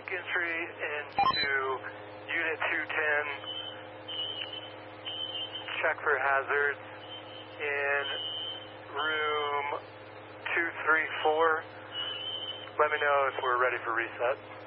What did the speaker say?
take entry into Unit 210. Check for hazards in room 234. Let me know if we're ready for reset.